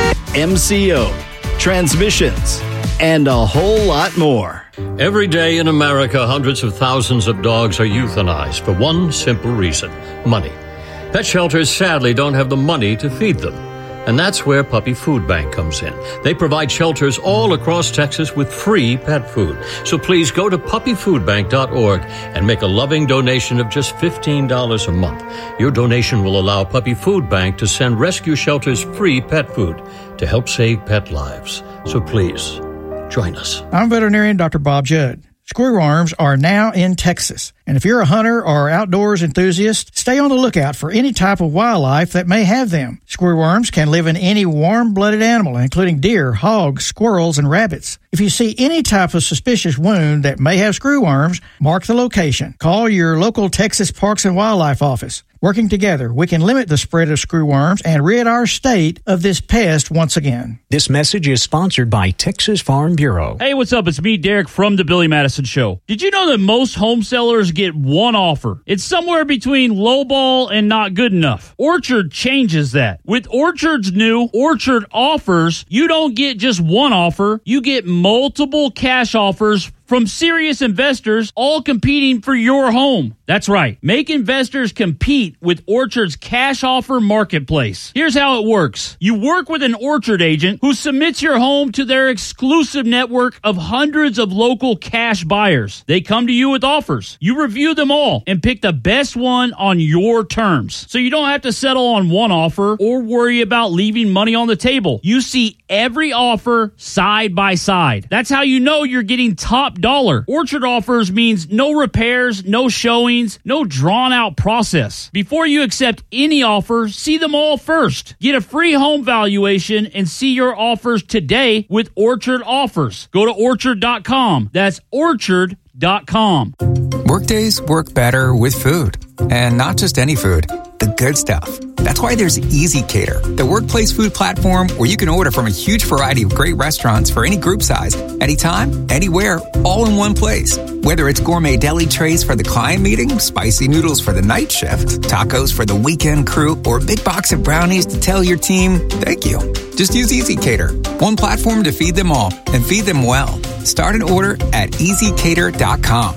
M C O, transmissions, and a whole lot more. Every day in America, hundreds of thousands of dogs are euthanized for one simple reason: money. Pet shelters sadly don't have the money to feed them. And that's where Puppy Food Bank comes in. They provide shelters all across Texas with free pet food. So please go to puppy food bank dot org and make a loving donation of just fifteen dollars a month. Your donation will allow Puppy Food Bank to send rescue shelters free pet food to help save pet lives. So please, join us. I'm veterinarian Doctor Bob Judd. Screwworms are now in Texas. And if you're a hunter or outdoors enthusiast, stay on the lookout for any type of wildlife that may have them. Screwworms can live in any warm-blooded animal, including deer, hogs, squirrels, and rabbits. If you see any type of suspicious wound that may have screwworms, mark the location. Call your local Texas Parks and Wildlife office. Working together, we can limit the spread of screwworms and rid our state of this pest once again. This message is sponsored by Texas Farm Bureau. Hey, what's up? It's me, Derek, from the Billy Madison Show. Did you know that most home sellers get one offer? It's somewhere between lowball and not good enough. Orchard changes that. With Orchard's new Orchard Offers, you don't get just one offer. You get multiple cash offers from serious investors, all competing for your home. That's right. Make investors compete with Orchard's cash offer marketplace. Here's how it works. You work with an Orchard agent who submits your home to their exclusive network of hundreds of local cash buyers. They come to you with offers. You review them all and pick the best one on your terms. So you don't have to settle on one offer or worry about leaving money on the table. You see every offer side by side. That's how you know you're getting top dollar. Orchard Offers means no repairs, no showings, no drawn out process. Before you accept any offer, see them all first. Get a free home valuation and see your offers today with Orchard Offers. Go to orchard dot com. That's orchard dot com. Workdays work better with food. And not just any food, the good stuff. That's why there's Easy Cater, the workplace food platform where you can order from a huge variety of great restaurants for any group size, anytime, anywhere, all in one place. Whether it's gourmet deli trays for the client meeting, spicy noodles for the night shift, tacos for the weekend crew, or a big box of brownies to tell your team, thank you. Just use Easy Cater, one platform to feed them all and feed them well. Start an order at easy cater dot com.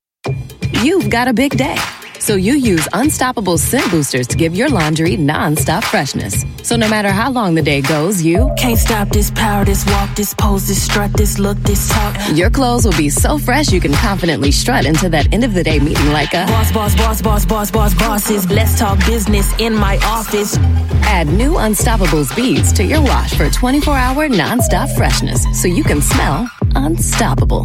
You've got a big day, so you use Unstoppable Scent Boosters to give your laundry nonstop freshness. So no matter how long the day goes, you can't stop this power, this walk, this pose, this strut, this look, this talk. Your clothes will be so fresh you can confidently strut into that end of the day meeting like a boss, boss, boss, boss, boss, boss, bosses. Let's talk business in my office. Add new Unstoppables beads to your wash for twenty-four hour nonstop freshness, so you can smell unstoppable.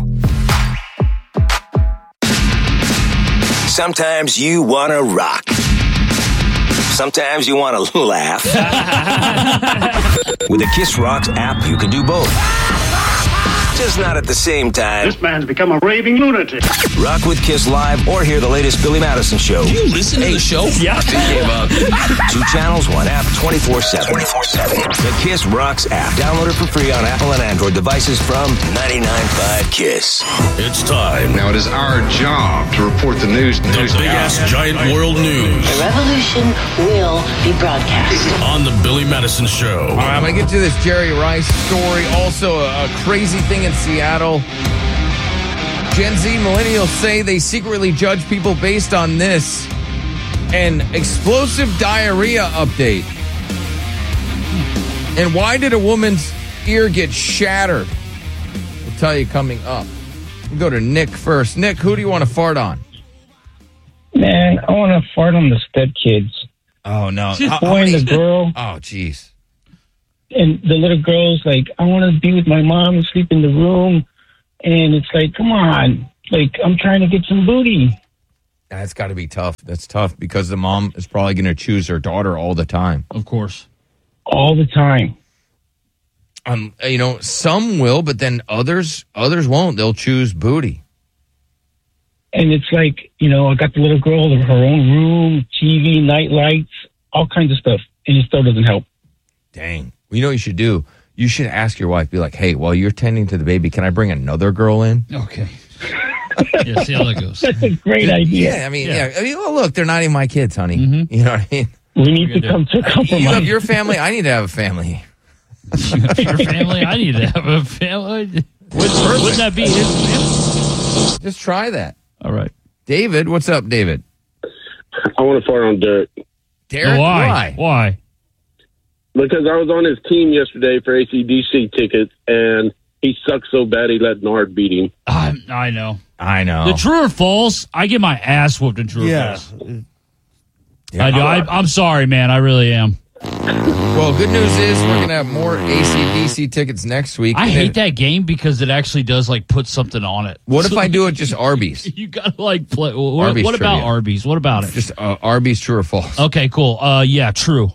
Sometimes you want to rock. Sometimes you want to laugh. With the Kiss Rocks app, you can do both. Just not at the same time. This man's become a raving lunatic. Rock with Kiss Live or hear the latest Billy Madison show. Do you listen to the show? Yeah. Gave up. Two channels, one app, twenty-four seven. twenty-four seven. The Kiss Rocks app. Download it for free on Apple and Android devices from ninety-nine point five Kiss. It's time. Now it is our job to report the news. The news big ass giant world news. The revolution will be broadcast on the Billy Madison Show. All right, I'm going to get to this Jerry Rice story. Also, a, a crazy thing in Seattle. Gen Z millennials say they secretly judge people based on this. An explosive diarrhea update. And why did a woman's ear get shattered? We'll tell you coming up. We'll go to Nick first. Nick, who do you want to fart on? Man, I want to fart on the stepkids. Oh, no. The How- boy how many- and the girl. Oh, jeez. And the little girl's like, I want to be with my mom and sleep in the room. And it's like, come on. Like, I'm trying to get some booty. That's got to be tough. That's tough because the mom is probably going to choose her daughter all the time. Of course. All the time. Um, you know, some will, but then others others won't. They'll choose booty. And it's like, you know, I got the little girl in her own room, T V, night lights, all kinds of stuff. And it still doesn't help. Dang. You know what you should do? You should ask your wife, be like, hey, while you're tending to the baby, can I bring another girl in? Okay. Yeah, see how that goes. That's a great idea. Yeah, I mean, yeah. I mean, well, look, they're not even my kids, honey. Mm-hmm. You know what I mean? We need to come to a compromise. You have your family. I need to have a family. Your family, I need to have a family. Wouldn't, wouldn't that be his family? Just try that. All right. David, what's up, David? I want to fart on Derek. Derek, why? why? Why? Because I was on his team yesterday for A C D C tickets, and he sucked so bad he let Nard beat him. I, I know. I know. The true or false, I get my ass whooped in true Yeah. or false. I do. I, I'm sorry, man. I really am. Well, good news is we're going to have more A C D C tickets next week. I And hate then- that game because it actually does like put something on it. What if So- I do it just Arby's? You gotta like play. What, Arby's what about trivia. Arby's? What about it? Just uh, Arby's, true or false? Okay, cool. Uh, yeah, true.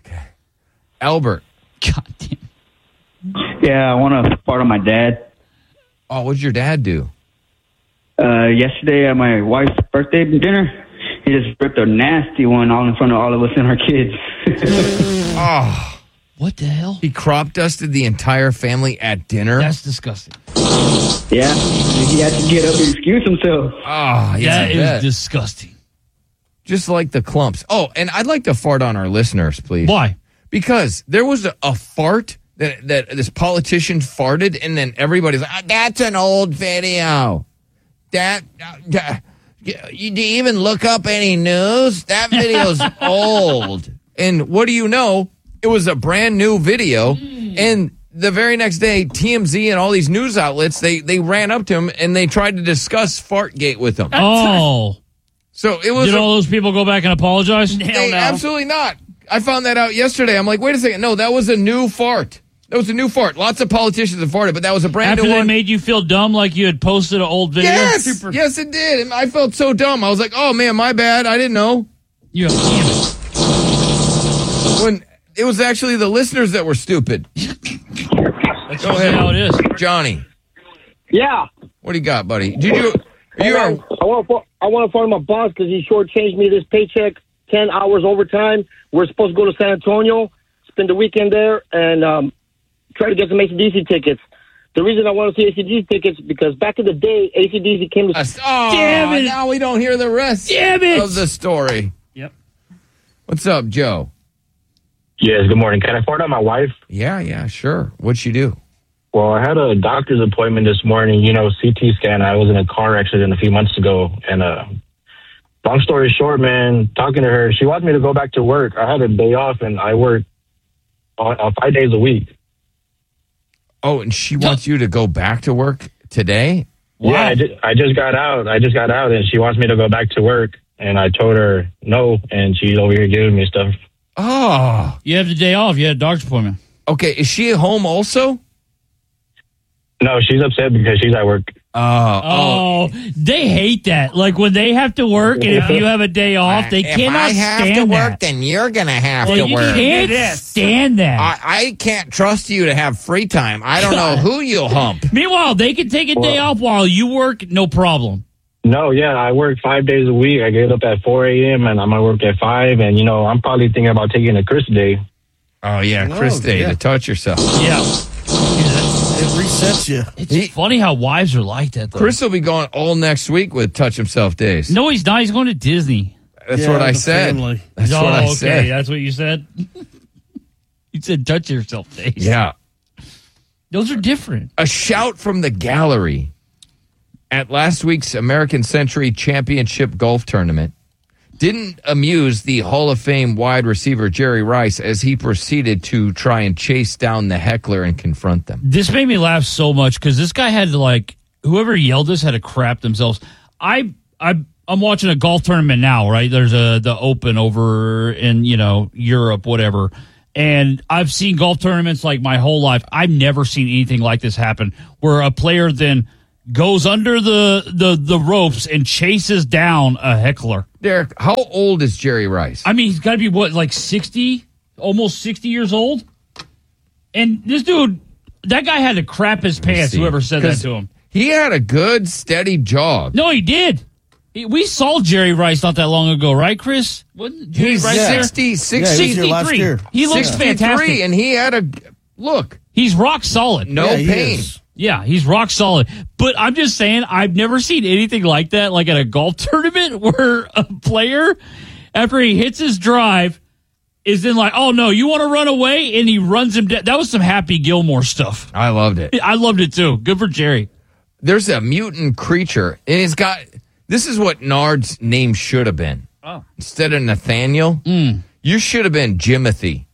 Albert. God damn. Yeah, I want to fart on my dad. Oh, what'd your dad do? Uh, yesterday at my wife's birthday dinner, he just ripped a nasty one all in front of all of us and our kids. Oh. What the hell? He crop dusted the entire family at dinner? That's disgusting. Yeah, he had to get up and excuse himself. Oh, yeah. That is disgusting. Just like the clumps. Oh, and I'd like to fart on our listeners, please. Why? Because there was a, a fart that, that this politician farted, and then everybody's like, "Ah, that's an old video. That, uh, you, you, do you even look up any news? That video's old." And what do you know? It was a brand new video, and the very next day, T M Z and all these news outlets, they, they ran up to him, and they tried to discuss Fartgate with him. Oh. So it was Did a- all those people go back and apologize? They- Absolutely not. I found that out yesterday. I'm like, wait a second. No, that was a new fart. That was a new fart. Lots of politicians have farted, but that was a brand After new they one. made you feel dumb like you had posted an old video? Yes, Super. yes, it did. And I felt so dumb. I was like, oh man, my bad. I didn't know. You damn it. When it was actually the listeners that were stupid. That's Go usually ahead, how it is. Johnny. Yeah. What do you got, buddy? Did you? Hey, You are. man, I want to I want to fart on my boss because he shortchanged me this paycheck, ten hours overtime. We're supposed to go to San Antonio, spend the weekend there, and um, try to get some A C D C tickets. The reason I want to see A C D C tickets because back in the day, A C D C came to. Oh, Damn it. Now we don't hear the rest Damn it. of the story. Yep. What's up, Joe? Yes, good morning. Can I fart on my wife? Yeah, yeah, sure. What'd she do? Well, I had a doctor's appointment this morning, you know, C T scan. I was in a car accident a few months ago. And uh, long story short, man, talking to her, she wants me to go back to work. I had a day off and I work on, on five days a week. Oh, and she wants you to go back to work today? Yeah, I just, I just got out. I just got out and she wants me to go back to work. And I told her no. And she's over here giving me stuff. Oh. You have the day off. You had a doctor's appointment. Okay, is she at home also? No, she's upset because she's at work. Uh, Oh, they hate that. Like when they have to work, and if you have a day off, they if cannot I have stand to work, that. then you're going to have Well, to you work. can't stand that. I, I can't trust you to have free time. I don't know who you'll hump. Meanwhile, they can take a day off while you work, no problem. No, yeah, I work five days a week. I get up at four a.m. and I'm at work at five. And, you know, I'm probably thinking about taking a Chris day. Oh, yeah, Chris Day yeah. to touch yourself. Yeah. It resets you. It's funny how wives are like that, though. Chris will be going all next week with touch himself days. No, he's not. He's going to Disney. That's Yeah, what I with the said. family. That's oh, what I okay. said. That's what you said? You said touch yourself days. Yeah. Those are different. A shout from the gallery at last week's American Century Championship Golf Tournament didn't amuse the Hall of Fame wide receiver Jerry Rice as he proceeded to try and chase down the heckler and confront them. This made me laugh so much because this guy had to, like, whoever yelled this had to crap themselves. I I I'm watching a golf tournament now, right? There's a the Open over in, you know, Europe, whatever. And I've seen golf tournaments like my whole life. I've never seen anything like this happen, where a player then goes under the, the, the ropes and chases down a heckler. Derek, how old is Jerry Rice? I mean, he's got to be, what, like sixty? Almost sixty years old? And this dude, that guy had to crap his pants, whoever said that to him. He had a good, steady jog. No, he did. He, we saw Jerry Rice not that long ago, right, Chris? Wasn't Jerry He's Rice there? sixty, sixty, Yeah, he was here last year. He looks fantastic. And he had a, look. He's rock solid. No Yeah, he pain. is. Yeah, he's rock solid. But I'm just saying, I've never seen anything like that, like at a golf tournament where a player, after he hits his drive, is then like, oh, no, you want to run away? And he runs him down. That was some Happy Gilmore stuff. I loved it. I loved it, too. Good for Jerry. There's a mutant creature, and it's got, this is what Nard's name should have been. Oh. Instead of Nathaniel, you should have been Jimothy.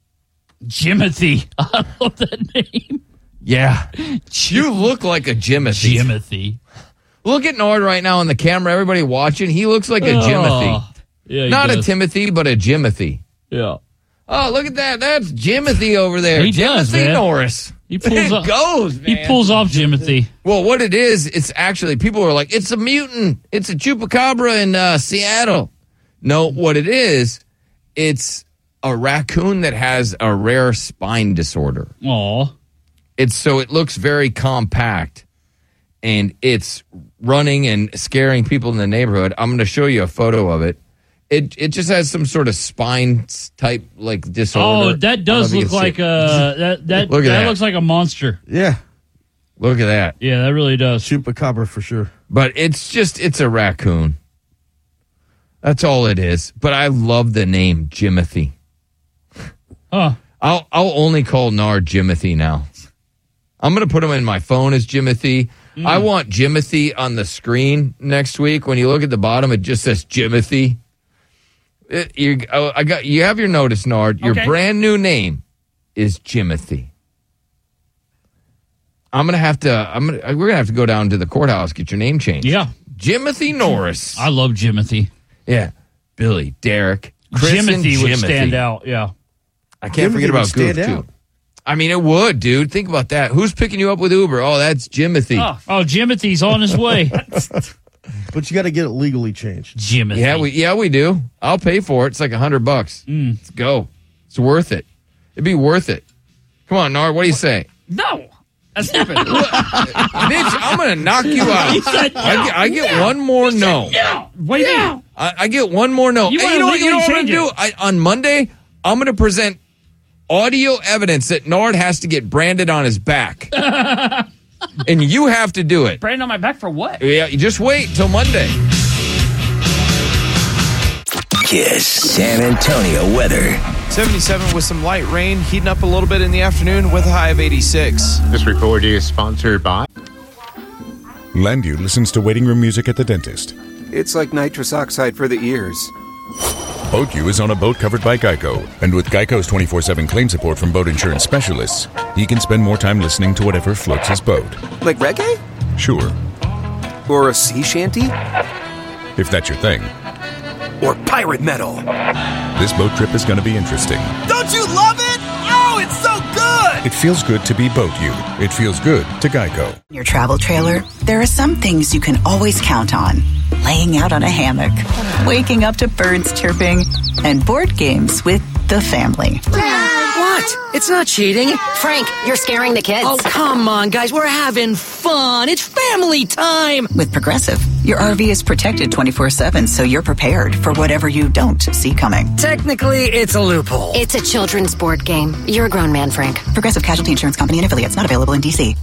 Jimothy. I love that name. Yeah. You look like a Jimothy. Jimothy. Look at Nard right now on the camera. Everybody watching. He looks like a Oh. Jimothy. Yeah, he Not a does. Timothy, but a Jimothy. Yeah. Oh, look at that. That's Jimothy over there. He does, Jimothy man. Norris. He pulls it off- goes, man. He pulls off Jimothy. Well, what it is, it's actually, people are like, it's a mutant. It's a chupacabra in uh, Seattle. No, what it is, it's a raccoon that has a rare spine disorder. Aw. It's so it looks very compact, and it's running and scaring people in the neighborhood. I'm going to show you a photo of it. It it just has some sort of spine type like disorder. Oh, that does I don't know if look you like can see a it. that that, Look at that that. looks like a monster. Yeah. Look at that. Yeah, that really does. Chupacabra for sure. But it's just, it's a raccoon. That's all it is. But I love the name Jimothy. Huh. I'll, I'll only call Nard Jimothy now. I'm going to put him in my phone as Jimothy. Mm. I want Jimothy on the screen next week. When you look at the bottom, it just says Jimothy. It, you, oh, I got, you have your notice, Nard. Your Okay. brand new name is Jimothy. I'm gonna have to. I'm gonna. We're gonna have to go down to the courthouse, get your name changed. Yeah. Jimothy Norris. I love Jimothy. Yeah, Billy, Derek, Chris, and Jimothy would Jimothy. stand out. Yeah. I can't Jimothy forget would about Goof stand too. out. I mean, it would, dude. Think about that. Who's picking you up with Uber? Oh, that's Jimothy. Oh, oh Jimothy's on his way. But you got to get it legally changed. Jimothy. Yeah, we yeah we do. I'll pay for it. It's like a hundred bucks. Mm. Let's go. It's worth it. It'd be worth it. Come on, Nard. What do you say? No. That's stupid. Bitch, I'm gonna knock you out. He said no. I get, I get No. one more no. No. What do you mean? I, I get one more no. You Hey, wanna you know what? You know what I'm legally gonna do? I, on Monday, I'm gonna present audio evidence that Nard has to get branded on his back, and you have to do it. Brand on my back for what? Yeah, you just wait till Monday. Kiss San Antonio weather. seventy-seven with some light rain, heating up a little bit in the afternoon with a high of eighty-six. This report is sponsored by Landu listens to waiting room music at the dentist. It's like nitrous oxide for the ears. BoatU is on a boat covered by Geico, and with Geico's twenty-four seven claim support from boat insurance specialists, he can spend more time listening to whatever floats his boat. Like reggae? Sure, Or a sea shanty? if that's your thing. Or pirate metal? This boat trip is going to be interesting. Don't you love it? Oh, it's so good! It feels good to be BoatU. It feels good to Geico. Your travel trailer, there are some things you can always count on. Laying out on a hammock, waking up to birds chirping, and board games with the family. What? It's not cheating. Frank, you're scaring the kids. Oh, come on, guys. We're having fun. It's family time. With Progressive, your R V is protected twenty-four seven, so you're prepared for whatever you don't see coming. Technically, it's a loophole. It's a children's board game. You're a grown man, Frank. Progressive Casualty Insurance Company and affiliates, not available in D C.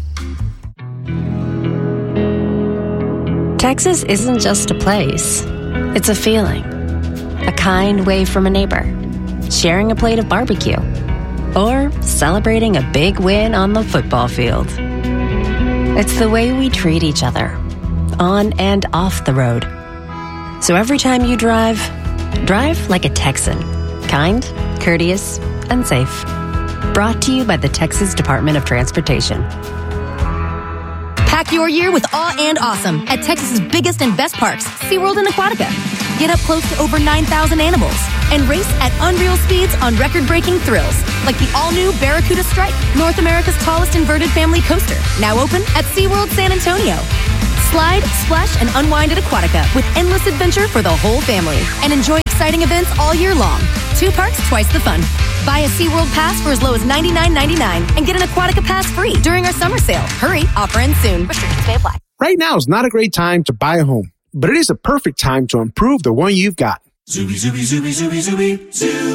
Texas isn't just a place. It's a feeling. A kind wave from a neighbor. Sharing a plate of barbecue. Or celebrating a big win on the football field. It's the way we treat each other. On and off the road. So every time you drive, drive like a Texan. Kind, courteous, and safe. Brought to you by the Texas Department of Transportation. Pack your year with awe and awesome at Texas's biggest and best parks, SeaWorld and Aquatica. Get up close to over nine thousand animals and race at unreal speeds on record-breaking thrills, like the all-new Barracuda Strike, North America's tallest inverted family coaster, now open at SeaWorld San Antonio. Slide, splash, and unwind at Aquatica with endless adventure for the whole family. And enjoy exciting events all year long. Two parks, twice the fun. Buy a SeaWorld pass for as low as ninety-nine ninety-nine and get an Aquatica pass free during our summer sale. Hurry, offer ends soon. Restrictions may apply. Right now is not a great time to buy a home, but it is a perfect time to improve the one you've got. Zuby, Zuby, Zuby, Zuby, Zuby,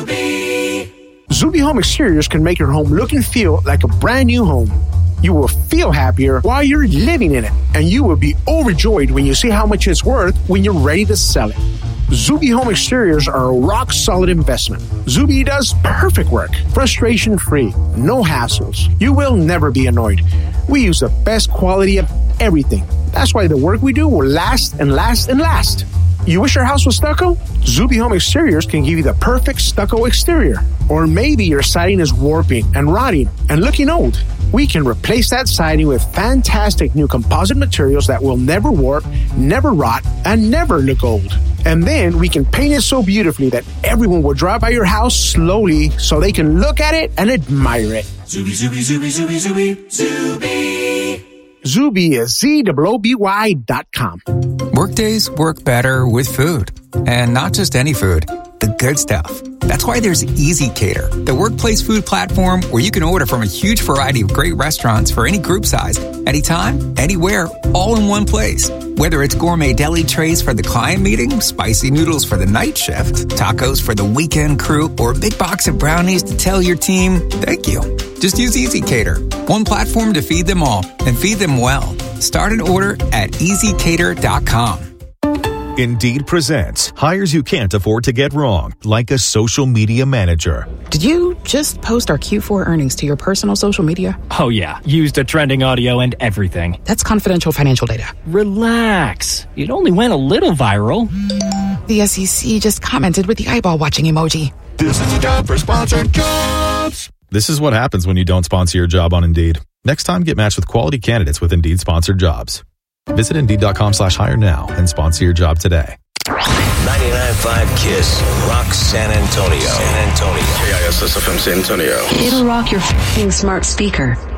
Zuby. Zuby Home Exteriors can make your home look and feel like a brand new home. You will feel happier while you're living in it, and you will be overjoyed when you see how much it's worth when you're ready to sell it. Zuby Home Exteriors are a rock-solid investment. Zuby does perfect work, frustration-free, no hassles. You will never be annoyed. We use the best quality of everything. That's why the work we do will last and last and last. You wish your house was stucco? Zuby Home Exteriors can give you the perfect stucco exterior. Or maybe your siding is warping and rotting and looking old. We can replace that siding with fantastic new composite materials that will never warp, never rot, and never look old. And then we can paint it so beautifully that everyone will drive by your house slowly so they can look at it and admire it. Zuby, Zuby, Zuby, Zuby, Zuby, Zuby. Zuby is Z O O B Y dot com. Workdays work better with food. And not just any food, the good stuff. That's why there's Easy Cater, the workplace food platform where you can order from a huge variety of great restaurants for any group size, anytime, anywhere, all in one place. Whether it's gourmet deli trays for the client meeting, spicy noodles for the night shift, tacos for the weekend crew, or a big box of brownies to tell your team, thank you. Just use Easy Cater, one platform to feed them all and feed them well. Start an order at easy cater dot com. Indeed presents hires you can't afford to get wrong, like a social media manager. Did you just post our Q four earnings to your personal social media? Oh yeah, used a trending audio and everything. That's confidential financial data. Relax. It only went a little viral. The S E C just commented with the eyeball watching emoji. This is a job for sponsored jobs. This is what happens when you don't sponsor your job on Indeed. Next time, get matched with quality candidates with Indeed sponsored jobs. Visit Indeed.com slash hire now and sponsor your job today. ninety-nine point five KISS Rock San Antonio. San Antonio. K I S S F M San Antonio. It'll rock your f***ing smart speaker.